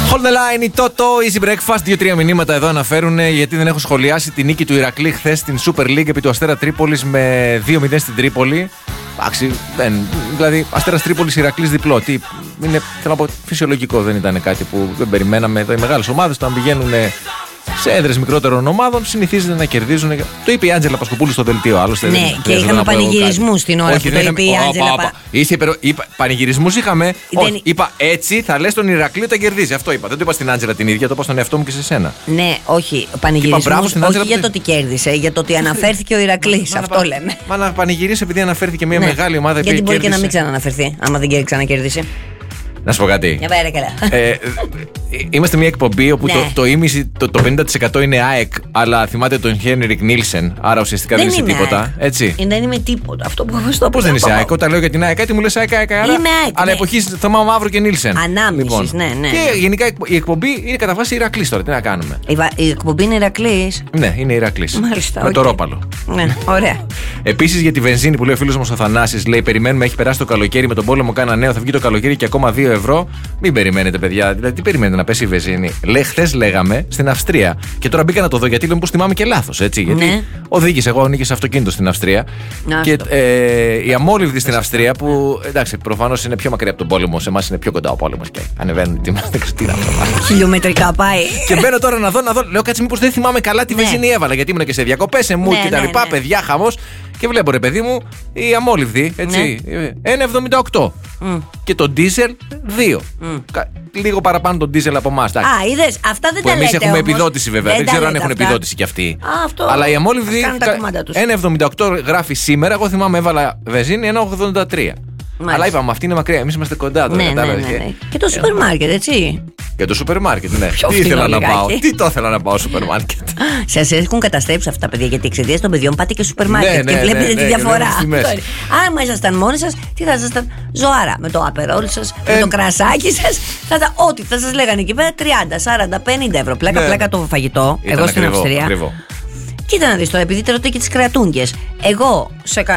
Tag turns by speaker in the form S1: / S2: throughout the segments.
S1: Hold the line, η Toto, Easy Breakfast. 2-3 μηνύματα εδώ αναφέρουν γιατί δεν έχω σχολιάσει τη νίκη του Ηρακλή χθες στην Super League επί του Αστέρα Τρίπολης με 2-0 στην Τρίπολη. Εντάξει, δηλαδή Αστέρας Τρίπολης Ηρακλής διπλό. Τι είναι, θέλω να πω, φυσιολογικό, δεν ήταν κάτι που δεν περιμέναμε. Εδώ οι μεγάλες ομάδες, όταν πηγαίνουν σε έδρες μικρότερων ομάδων, συνηθίζεται να κερδίζουν. Το είπε η Άντζελα Πασκοπούλου στο δελτίο, άλλωστε.
S2: Ναι, και είχαμε πανηγυρισμούς την ώρα που το είπε η Άντζελα.
S1: Πανηγυρισμούς είχαμε. Όχι, είπα έτσι θα λες τον Ηρακλή όταν κερδίζει. Αυτό είπα. Δεν το είπα στην Άντζελα την ίδια, το είπα στον εαυτό μου και σε σένα.
S2: Ναι, όχι. Πανηγυρισμούς όχι για το ότι κέρδισε, για το ότι αναφέρθηκε ο Ηρακλής. Αυτό λέμε.
S1: Μα να πανηγυρίσει επειδή αναφέρθηκε μια μεγάλη ομάδα.
S2: Γιατί μπορεί και να μην ξαναναφερθεί, άμα δεν ξανακερδίσει.
S1: Να σου πω κάτι. Είμαστε μια εκπομπή όπου το ίμιση, το 50% είναι ΑΕΚ, αλλά θυμάται τον Χένρικ Νίλσεν, άρα ουσιαστικά δεν είσαι τίποτα. Έτσι.
S2: Δεν είμαι τίποτα. Αυτό που έχω στο.
S1: Πώς δεν είσαι ΑΕΚ? Όταν λέω για την ΑΕΚ, κάτι μου λες ΑΕΚ.
S2: Είμαι ΑΕΚ.
S1: Αλλά εποχή Θωμά Μαύρο και Νίλσεν.
S2: Ανάμνησης, ναι.
S1: Και γενικά η εκπομπή είναι κατά βάση Ηρακλής τώρα. Τι να κάνουμε.
S2: Η εκπομπή είναι Ηρακλής.
S1: Ναι, είναι Ηρακλής.
S2: Μάλιστα.
S1: Με το ρόπαλο.
S2: Ναι, ωραία.
S1: Επίσης για τη βενζίνη που λέει ο φίλος μας ο Θανάσης, λέει: περιμένουμε, έχει περάσει το καλοκαίρι με τον πόλεμο, κάνα νέο, θα βγει το καλοκαίρι και ακόμα 2 ευρώ. Μην περιμένετε, παιδιά. Δηλαδή, τι περιμένετε να πέσει η βενζίνη? Χθες λέγαμε στην Αυστρία. Και τώρα μπήκα να το δω γιατί λέμε πως θυμάμαι και λάθος. Έτσι. Γιατί οδήγησα, εγώ ανήκησα αυτοκίνητο στην Αυστρία. Και η αμόλυβδη στην Αυστρία, που εντάξει, προφανώς είναι πιο μακριά από τον πόλεμο, σε εμάς είναι πιο κοντά ο πόλεμος και ανεβαίνουν.
S2: Χιλιομετρικά πάει.
S1: Και μπαίνω τώρα να δω. Λέω κάτσε, μήπως δεν θυμάμαι καλά τι βενζίνη έβαλα. Γιατί ήμουν και σε διακοπές, σε μου και τα λοιπά, παιδιά, χαμός. Και βλέπω, ρε παιδί μου, η αμόλυβδη, έτσι, 1,78. Και το ντίζελ 2. Λίγο παραπάνω το ντίζελ από εμάς.
S2: Είδες, αυτά δεν
S1: που
S2: τα λέτε.
S1: Εμείς έχουμε
S2: όμως
S1: επιδότηση βέβαια. Δεν ξέρω αν έχουν επιδότηση κι αυτοί. Αλλά η αμόλυβδη 1,78 γράφει σήμερα. Εγώ θυμάμαι έβαλα βενζίνη 1,83. Αλλά είπαμε, αυτή είναι μακριά. Εμείς είμαστε κοντά τώρα.
S2: Και το σούπερ μάρκετ, έτσι.
S1: Και το σούπερ μάρκετ, ναι. Τι ήθελα να πάω. Τι το ήθελα να πάω σούπερ μάρκετ.
S2: Σας έχουν καταστρέψει αυτά τα παιδιά, γιατί εξαιτίας των παιδιών πάτε και σούπερ μάρκετ και βλέπετε τη διαφορά. Άμα ήσασταν μόνοι σας, τι θα ήσασταν? Ζωάρα. Με το απερόλ σας, με το κρασάκι σας. Ό,τι θα σας λέγανε εκεί πέρα 30, 40, 50 ευρώ. Πλάκα το φαγητό. Εγώ στην Αυστρία. Κοίτα να δεις τώρα, επειδή τρώτε και τις κρεατούγκες. Εγώ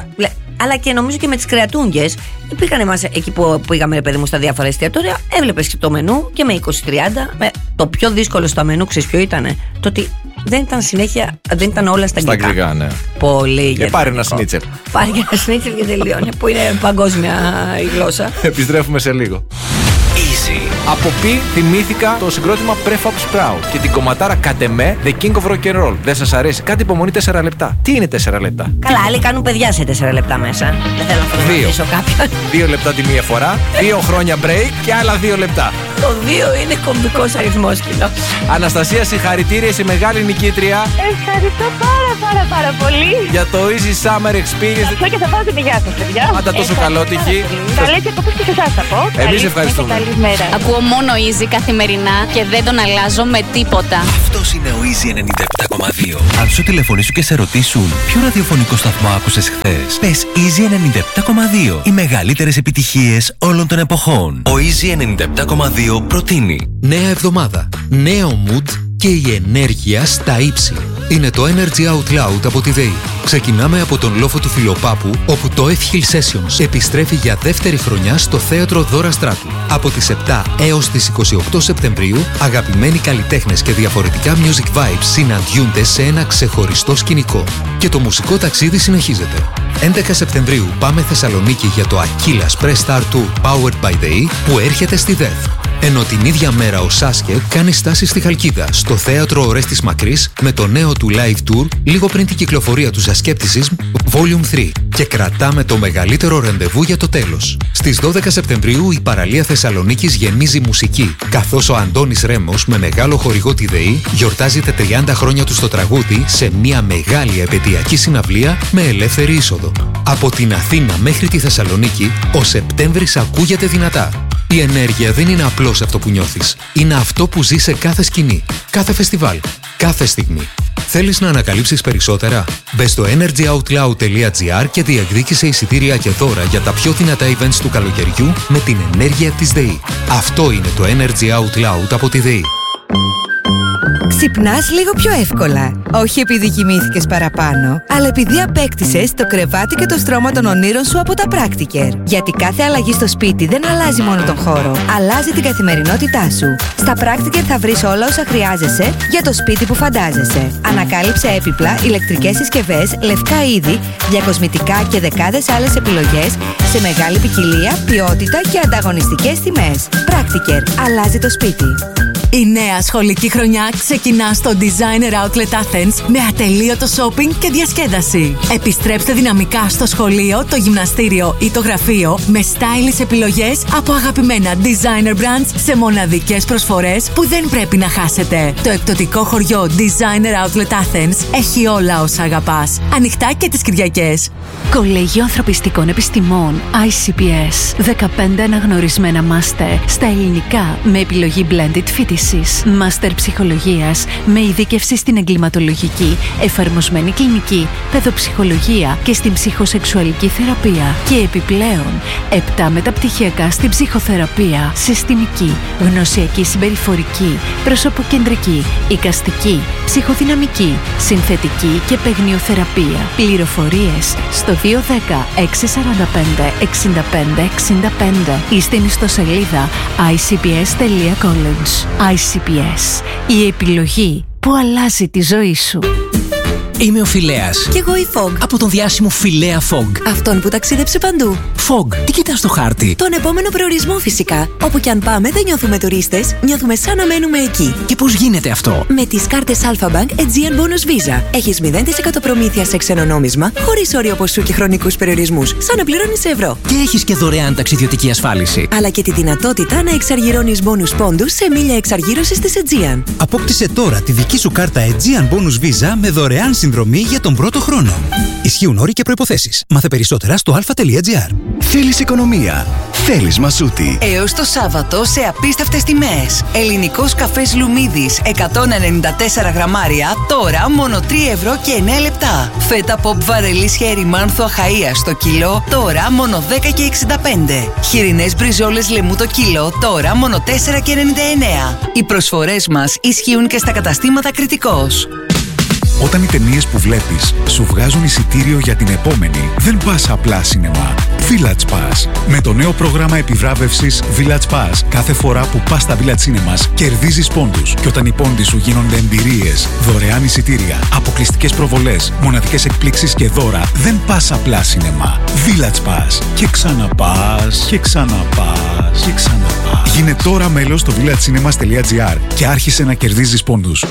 S2: αλλά και νομίζω και με τις κρεατούγκες υπήρχαν εμάς εκεί που πήγαμε, ρε παιδί μου, στα διάφορα εστιατόρια. Έβλεπες και το μενού και με 20-30. Το πιο δύσκολο στο μενού, ξέρεις ποιο ήτανε? Το ότι δεν ήταν συνέχεια, δεν ήταν όλα στα αγγλικά.
S1: Ναι.
S2: Πολύ.
S1: Και πάρει ένα σνίτσελ.
S2: Πάρει και ένα σνίτσελ και τελειώνει. Που είναι παγκόσμια η γλώσσα.
S1: Επιστρέφουμε σε λίγο.
S3: Easy.
S1: Από πι θυμήθηκα το συγκρότημα Prefab Sprout και την κομματάρα Κατεμέ, The King of Rock and Roll. Δεν σας αρέσει? Κάτι υπομονή 4 λεπτά. Τι είναι 4 λεπτά?
S2: Καλά, άλλοι κάνουν παιδιά σε 4 λεπτά μέσα. Δεν θέλω να φωτογραφίσω κάποιον.
S1: 2 λεπτά τη μία φορά, 2 χρόνια break και άλλα 2 λεπτά.
S2: Το 2 είναι κομβικός αριθμός, κοινός.
S1: Αναστασία, συγχαρητήρια, είσαι μεγάλη νικήτρια.
S4: Ευχαριστώ πάρα πολύ
S1: για το Easy Summer Experience.
S4: Αυτό και θα πάω την υγεία σας, παιδιά.
S1: Πάντα τόσο καλότυχη.
S4: Καλές διακοπές και σε εσάς θα πω.
S1: Εμείς ευχαριστούμε.
S4: Καλημέρα.
S5: Ακούω μόνο Easy καθημερινά και δεν τον αλλάζω με τίποτα.
S3: Αυτός είναι ο Easy 97,2. Αν σου τηλεφωνήσουν και σε ρωτήσουν ποιο ραδιοφωνικό σταθμό άκουσες χθες, πες Easy 97,2. Οι μεγαλύτερες επιτυχίες όλων των εποχών. Ο Easy 97,2 προτείνει
S6: νέα εβδομάδα, νέο mood και η ενέργεια στα ύψη. Είναι το Energy Out Loud από τη ΔΕΗ. Ξεκινάμε από τον λόφο του Φιλοπάπου, όπου το F-Hill Sessions επιστρέφει για δεύτερη χρονιά στο θέατρο Δώρα Στράτου. Από τις 7 έως τις 28 Σεπτεμβρίου, αγαπημένοι καλλιτέχνες και διαφορετικά music vibes συναντιούνται σε ένα ξεχωριστό σκηνικό. Και το μουσικό ταξίδι συνεχίζεται. 11 Σεπτεμβρίου πάμε Θεσσαλονίκη για το Aquila Press Star Tour Powered by ΔΕΗ που έρχεται στη ΔΕΘ. Ενώ την ίδια μέρα ο Σάσκε κάνει στάση στη Χαλκίδα, στο θέατρο Ορέστης Μακρύς, με το νέο του live tour λίγο πριν την κυκλοφορία του Skepticism Volume 3. Και κρατάμε το μεγαλύτερο ραντεβού για το τέλος. Στις 12 Σεπτεμβρίου η παραλία Θεσσαλονίκης γεμίζει μουσική, καθώς ο Αντώνης Ρέμος με μεγάλο χορηγό τη ΔΕΗ γιορτάζει τα 30 χρόνια του στο τραγούδι σε μια μεγάλη επαιτειακή συναυλία με ελεύθερη είσοδο. Από την Αθήνα μέχρι τη Θεσσαλονίκη, ο Σεπτέμβρης ακούγεται δυνατά. Η ενέργεια δεν είναι απλώς αυτό που νιώθεις. Είναι αυτό που ζεις σε κάθε σκηνή, κάθε φεστιβάλ, κάθε στιγμή. Θέλεις να ανακαλύψεις περισσότερα? Μπες στο energyoutloud.gr και διεκδίκησε εισιτήρια και δώρα για τα πιο δυνατά events του καλοκαιριού με την ενέργεια της ΔΕΗ. Αυτό είναι το Energy Out Loud από τη ΔΕΗ.
S7: Ξυπνάς λίγο πιο εύκολα. Όχι επειδή κοιμήθηκες παραπάνω, αλλά επειδή απέκτησες το κρεβάτι και το στρώμα των ονείρων σου από τα Practiker. Γιατί κάθε αλλαγή στο σπίτι δεν αλλάζει μόνο τον χώρο, αλλάζει την καθημερινότητά σου. Στα Practiker θα βρεις όλα όσα χρειάζεσαι για το σπίτι που φαντάζεσαι. Ανακάλυψε έπιπλα, ηλεκτρικές συσκευές, λευκά είδη, διακοσμητικά και δεκάδες άλλες επιλογές σε μεγάλη ποικιλία, ποιότητα και ανταγωνιστικές τιμές. Practiker. Αλλάζει το σπίτι.
S8: Η νέα σχολική χρονιά ξεκινά στο Designer Outlet Athens με ατελείωτο shopping και διασκέδαση. Επιστρέψτε δυναμικά στο σχολείο, το γυμναστήριο ή το γραφείο με stylish επιλογές από αγαπημένα designer brands σε μοναδικές προσφορές που δεν πρέπει να χάσετε. Το εκπτωτικό χωριό Designer Outlet Athens έχει όλα όσα αγαπάς. Ανοιχτά και τις Κυριακές.
S9: Κολέγιο Ανθρωπιστικών Επιστημών ICPS. 15 αναγνωρισμένα μάστερ στα ελληνικά με επιλογή blended φοιτησής. Μάστερ ψυχολογίας με ειδίκευση στην εγκληματολογική, εφαρμοσμένη κλινική, παιδοψυχολογία και στην ψυχοσεξουαλική θεραπεία. Και επιπλέον 7 μεταπτυχιακά στην ψυχοθεραπεία, συστημική, γνωσιακή συμπεριφορική, προσωποκεντρική, εικαστική, ψυχοδυναμική, συνθετική και παιγνιοθεραπεία. Πληροφορίες στο 210 645 65 65 ή στην ιστοσελίδα icps.college. ICPS. Η επιλογή που αλλάζει τη ζωή σου.
S10: Είμαι ο Φιλέας.
S2: Κι εγώ η Fog.
S10: Από τον διάσημο Φιλέα Fog.
S2: Αυτόν που ταξίδεψε παντού.
S10: Fog, τι κοιτάς στο χάρτη?
S2: Τον επόμενο προορισμό φυσικά. Όπου κι αν πάμε δεν νιώθουμε τουρίστες, νιώθουμε σαν να μένουμε εκεί.
S10: Και πώς γίνεται αυτό?
S2: Με τις κάρτες Alpha Bank Aegean Bonus Visa. Έχεις 0% προμήθεια σε ξένο νόμισμα, χωρίς όριο ποσού και χρονικούς περιορισμούς, σαν να πληρώνεις ευρώ.
S10: Και έχεις και δωρεάν ταξιδιωτική ασφάλιση.
S2: Αλλά και τη δυνατότητα να εξαργυρώνεις bonus πόντους σε μίλια εξαργύρωσης της Aegean.
S11: Απόκτησε τώρα τη δική σου κάρτα Aegean Bonus Visa με δωρεάν συνδρομή για τον πρώτο χρόνο. Ισχύουν όροι και προϋποθέσεις. Μάθε περισσότερα στο alpha.gr.
S12: Θέλεις οικονομία? Θέλεις Μασούτη?
S7: Έως το Σάββατο σε απίστευτες τιμές. Ελληνικός καφές Λουμίδης 194 γραμμάρια, τώρα μόνο 3 ευρώ και 9 λεπτά. Φέτα ποπ βαρελής χέρι μάνθο Αχαΐας στο κιλό, τώρα μόνο 10 και 65. Χοιρινές μπριζόλες λεμού το κιλό, τώρα μόνο 4 και 99. Οι προσφορές μας ισχύουν και στα καταστήματα Κρητικός.
S12: Όταν οι ταινίες που βλέπεις σου βγάζουν εισιτήριο για την επόμενη, δεν πας απλά σινεμά. Village Pass. Με το νέο πρόγραμμα επιβράβευσης Village Pass, κάθε φορά που πας στα Village Cinemas, κερδίζεις πόντους. Και όταν οι πόντοι σου γίνονται εμπειρίες, δωρεάν εισιτήρια, αποκλειστικές προβολές, μοναδικές εκπλήξεις και δώρα, δεν πας απλά σινεμά. Village Pass. Και ξαναπάς, και ξαναπάς, και ξαναπάς. Γίνε τώρα μέλος στο villagecinemas.gr και άρχισε να κερδίζεις πόντους.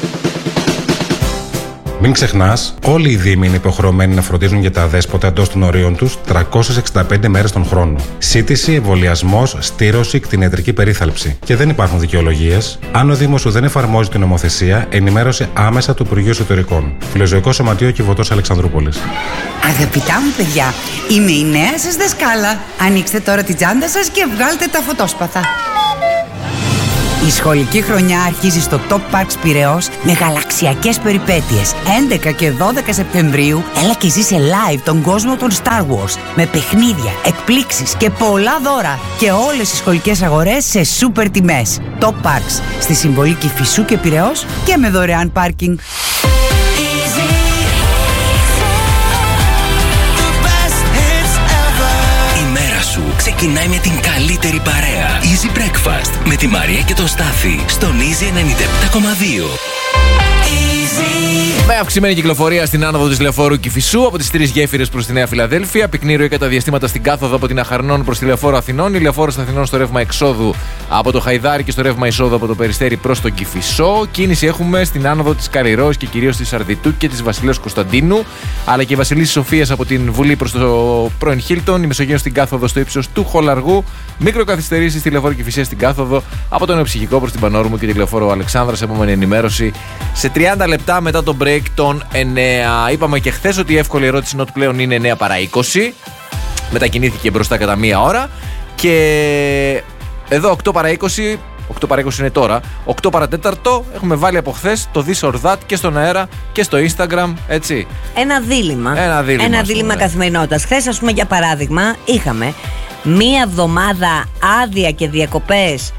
S13: Μην ξεχνάς, όλοι οι δήμοι είναι υποχρεωμένοι να φροντίζουν για τα αδέσποτα εντός των ορίων τους 365 μέρες τον χρόνο. Σύτηση, εμβολιασμός, στήρωση, κτηνιατρική περίθαλψη. Και δεν υπάρχουν δικαιολογίες. Αν ο Δήμος σου δεν εφαρμόζει την νομοθεσία, ενημέρωσε άμεσα του Υπουργείου Εσωτερικών. Φιλοζωικό Σωματείο Κιβωτός Αλεξανδρούπολης.
S7: Αγαπητά μου παιδιά, είμαι η νέα σας δασκάλα. Ανοίξτε τώρα την τσάντα σας και βγάλτε τα φωτόσπαθα. Η σχολική χρονιά αρχίζει στο Top Parks Πειραιώς με γαλαξιακές περιπέτειες. 11 και 12 Σεπτεμβρίου έλα και ζήσε live τον κόσμο των Star Wars με παιχνίδια, εκπλήξεις και πολλά δώρα και όλες οι σχολικές αγορές σε σούπερ τιμές. Top Parks στη συμβολή Κηφισού και Πειραιώς και με δωρεάν πάρκινγκ.
S3: Ξεκινάει με την καλύτερη παρέα. Easy Breakfast με τη Μαρία και τον Στάθη στον Easy 97,2.
S1: Με αυξημένη κυκλοφορία στην άνοδο της λεωφόρου Κηφισού από τις 3 γέφυρες προς τη Νέα Φιλαδέλφια. Πυκνή ροή κατά διαστήματα στην κάθοδο από την Αχαρνών προς τη λεωφόρο Αθηνών. Η λεωφόρος Αθηνών στο ρεύμα εξόδου από το Χαϊδάρι και στο ρεύμα εισόδου από το Περιστέρι προς τον Κηφισό. Κίνηση έχουμε στην άνοδο της Καλλιρόης και κυρίως της Αρδιτού και της Βασιλέως Κωνσταντίνου. Αλλά και η Βασιλίσσης Σοφίας από την Βουλή προς το πρώην Χίλτον. Η Μεσογείος στην κάθοδο στο ύψος του Χολαργού. Μικροκαθυστερήσεις στη λεωφόρο Κηφισίας στην κάθοδο από το Νεοψυχικό προς την Πανόρμου και τη λεωφόρο Αλεξάνδρας. Επόμενη ενημέρωση σε 30 λεπτά μετά το break των 9. Είπαμε και χθες ότι η εύκολη ερώτηση νότ πλέον είναι 9 παρά 20. Μετακινήθηκε μπροστά κατά μία ώρα. Και εδώ 8 παρά 20. 8 παρά 20 είναι τώρα. 8 παρά 4 έχουμε βάλει από χθες το This or That και στον αέρα και στο Instagram. Έτσι.
S2: Ένα δίλημμα καθημερινότητας. Χθες, ας πούμε, για παράδειγμα, είχαμε μία εβδομάδα άδεια και διακοπές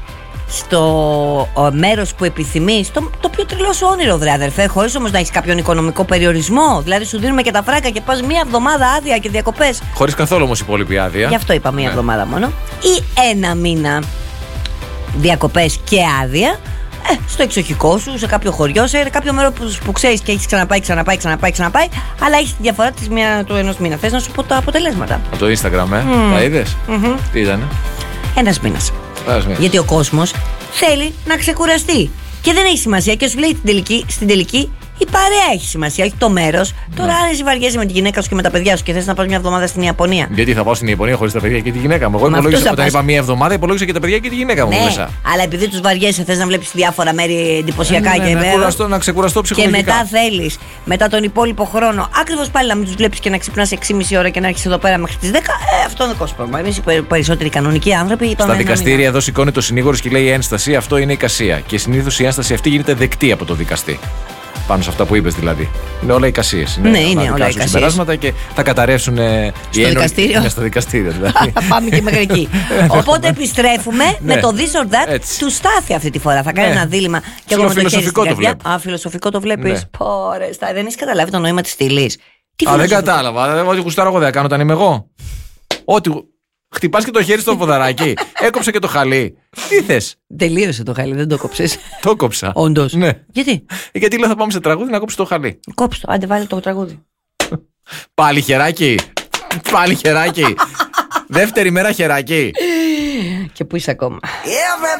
S2: στο μέρος που επιθυμείς, το πιο τρελό σου όνειρο, βρε αδερφέ, χωρίς όμως να έχεις κάποιον οικονομικό περιορισμό. Δηλαδή, σου δίνουμε και τα φράγκα και πας μία εβδομάδα άδεια και διακοπές.
S1: Χωρίς καθόλου όμως υπόλοιπη άδεια.
S2: Γι' αυτό είπα μία εβδομάδα μόνο. Ή ένα μήνα διακοπές και άδεια. Στο εξοχικό σου, σε κάποιο χωριό, σε κάποιο μέρο που ξέρεις και έχεις ξαναπάει, αλλά έχεις τη διαφορά του ενός μήνα. Θες να σου πω τα αποτελέσματα?
S1: Από το Instagram, τα είδες? Τι ήτανε?
S2: Ένας μήνας. Γιατί ο κόσμος θέλει να ξεκουραστεί. Και δεν έχει σημασία, και σου λέει στην τελική η παρέα έχει σημασία, όχι το μέρος. Τώρα, αν εσύ βαριέσαι με τη γυναίκα σου και με τα παιδιά σου και θες να πας μια εβδομάδα στην Ιαπωνία.
S1: Γιατί θα πάω στην Ιαπωνία χωρίς τα παιδιά και τη γυναίκα μου? Εγώ υπολόγισα, όταν είπα μια εβδομάδα, υπολόγισα και τα παιδιά και τη γυναίκα μου μέσα.
S2: Αλλά επειδή τους βαριέσαι, θες να βλέπεις διάφορα μέρη εντυπωσιακά και
S1: να ξεκουραστώ ψυχολογικά.
S2: Και μετά θέλεις, μετά τον υπόλοιπο χρόνο, ακριβώς πάλι να μην τους βλέπεις και να ξυπνάς 6,5 ώρα και να έρχεσαι εδώ πέρα μέχρι τις 10. Αυτό είναι δικό σου πρόβλημα. Εμείς οι περισσότεροι κανονικοί άνθρωποι.
S1: Στα δικαστήρια εδώ σηκώνει το συνήγορος και λέει ένσταση, αυτό είναι εικασία. Και συνήθως η ένσταση αυτή γίνεται δεκτή από το δικαστή. Πάνω σε αυτά που είπες δηλαδή. Είναι όλα εικασίες.
S2: Ναι, είναι όλα εικασίες.
S1: Συμπεράσματα και θα καταρρεύσουν
S2: στο δικαστήριο.
S1: Είναι στο δικαστήριο δηλαδή.
S2: Θα πάμε και μέχρι εκεί. Οπότε επιστρέφουμε με το This or That του Στάθη αυτή τη φορά. Θα κάνει ένα δίλημμα.
S1: Και εγώ φιλοσοφικό το βλέπω.
S2: Φιλοσοφικό το βλέπεις. Πόρε, δεν έχεις καταλάβει το νόημα της στήλης.
S1: Δεν κατάλαβα. Ό,τι γουστάρω εγώ δεν κάνω όταν είμαι εγώ. Ό,τι. Χτυπάς και το χέρι στο ποδαράκι. Έκοψε και το χαλί. Τι θες?
S2: Τελείωσε το χαλί, δεν το κόψες?
S1: Το κόψα.
S2: Όντως.
S1: Ναι.
S2: Γιατί?
S1: Γιατί λέω θα πάμε σε τραγούδι να κόψει το χαλί.
S2: Κόψε το, άντε βάλε το τραγούδι.
S1: Πάλι χεράκι. Πάλι χεράκι. Δεύτερη μέρα χεράκι.
S2: Και πού είσαι ακόμα?